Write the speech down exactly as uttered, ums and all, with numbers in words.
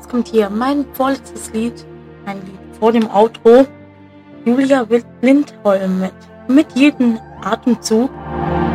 jetzt kommt hier mein vorletztes Lied, ein Lied vor dem Outro. Julia Lindholm mit, mit jedem Atemzug.